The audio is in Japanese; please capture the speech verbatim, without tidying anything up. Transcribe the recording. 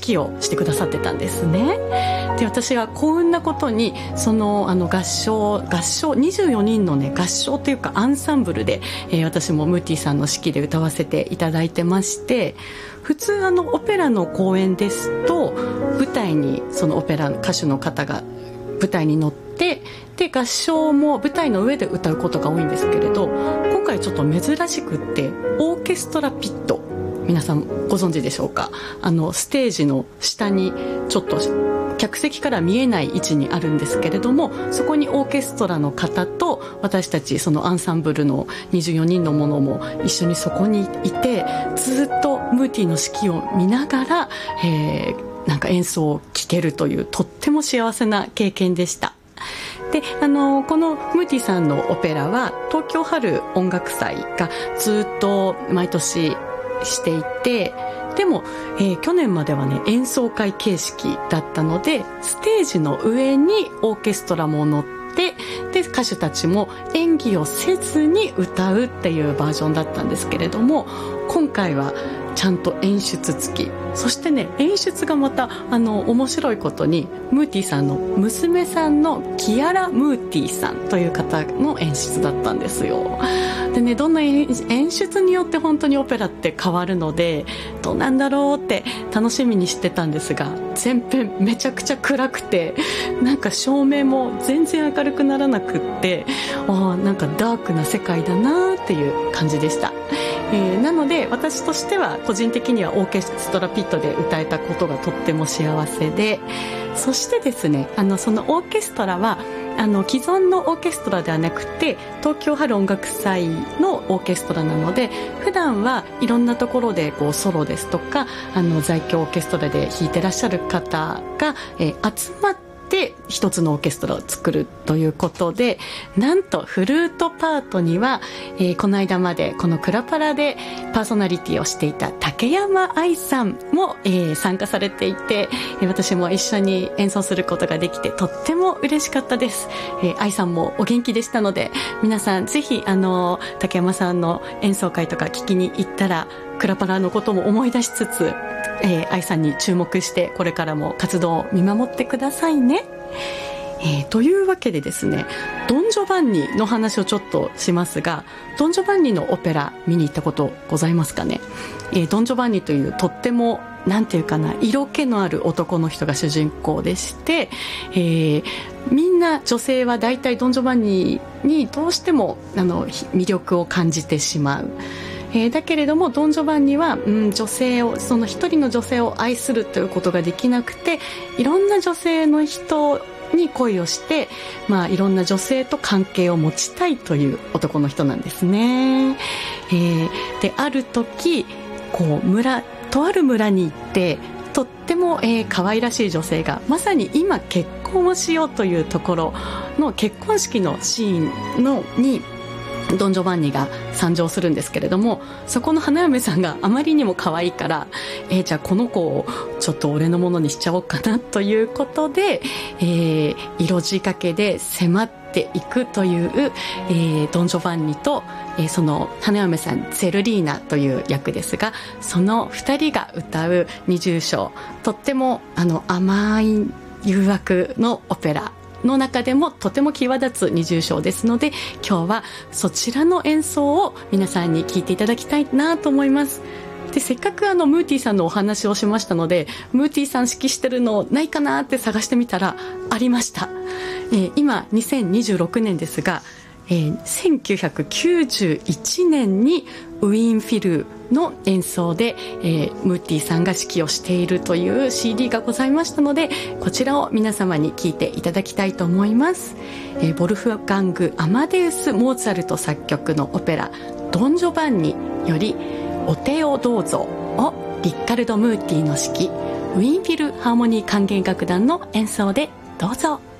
揮をしてくださってたんですね。で私は幸運なことにその、あの合唱合唱にじゅうよにんの、ね、合唱というかアンサンブルで、えー、私もムーティさんの指揮で歌わせていただいてまして、普通あのオペラの公演ですと舞台にそのオペラ歌手の方が舞台に乗ってで合唱も舞台の上で歌うことが多いんですけれど、今回ちょっと珍しくってオーケストラピット、皆さんご存知でしょうか。あのステージの下にちょっと客席から見えない位置にあるんですけれども、そこにオーケストラの方と私たちそのアンサンブルのにじゅうよにんのものも一緒にそこにいて、ずっとムーティの指揮を見ながら、えー、なんか演奏を聴けるというとっても幸せな経験でした。であのこのムーティさんのオペラは東京春音楽祭がずっと毎年していて、でも、えー、去年まではね演奏会形式だったので、ステージの上にオーケストラも乗ってで歌手たちも演技をせずに歌うっていうバージョンだったんですけれども、今回はちゃんと演出付き、そしてね演出がまたあの面白いことにムーティさんの娘さんのキアラ・ムーティさんという方の演出だったんですよ。でね、どんな演出によって本当にオペラって変わるのでどうなんだろうって楽しみにしてたんですが、全編めちゃくちゃ暗くて、なんか照明も全然明るくならなくって、あなんかダークな世界だなっていう感じでした。えー、なので私としては個人的にはオーケストラピットで歌えたことがとっても幸せで、そしてですね、あのそのオーケストラはあの既存のオーケストラではなくて東京春音楽祭のオーケストラなので、普段はいろんなところでこうソロですとかあの在京オーケストラで弾いてらっしゃる方が、えー、集まってで一つのオーケストラを作るということで、なんとフルートパートには、えー、この間までこのクラパラでパーソナリティをしていた竹山愛さんも、えー、参加されていて、えー、私も一緒に演奏することができてとっても嬉しかったです。えー、愛さんもお元気でしたので、皆さんぜひあの竹山さんの演奏会とか聞きに行ったらクラパラのことも思い出しつつ、えー、愛さんに注目してこれからも活動を見守ってくださいね。えー、というわけでですね、ドン・ジョバンニの話をちょっとしますが、ドン・ジョバンニのオペラ見に行ったことございますかね。えー、ドン・ジョバンニというとってもなんていうかな色気のある男の人が主人公でして、えー、みんな女性は大体ドン・ジョバンニにどうしてもあの魅力を感じてしまう。えー、だけれどもドン・ジョバンニは、うん、女性をその一人の女性を愛するということができなくて、いろんな女性の人に恋をして、まあ、いろんな女性と関係を持ちたいという男の人なんですね。えー、である時こう村とある村に行ってとっても、えー、可愛らしい女性がまさに今結婚をしようというところの結婚式のシーンのにドン・ジョバンニが参上するんですけれども、そこの花嫁さんがあまりにも可愛いから、えー、じゃあこの子をちょっと俺のものにしちゃおうかなということで、えー、色仕掛けで迫っていくという、えー、ドン・ジョバンニと、えー、その花嫁さんゼルリーナという役ですが、そのふたりが歌う二重唱、とってもあの甘い誘惑のオペラの中でもとても際立つ二重唱ですので、今日はそちらの演奏を皆さんに聴いていただきたいなと思います。でせっかくあのムーティさんのお話をしましたので、ムーティさん指揮してるのないかなって探してみたらありました。えー、今にせんにじゅうろくねんですが、えー、せんきゅうひゃくきゅうじゅういちねんにウィーンフィルの演奏で、えー、ムーティさんが指揮をしているという シーディー がございましたので、こちらを皆様に聴いていただきたいと思います。えー、ボルフガング・アマデウス・モーツァルト作曲のオペラドン・ジョバンニよりお手をどうぞをリッカルド・ムーティの指揮ウィーンフィルハーモニー管弦楽団の演奏でどうぞ。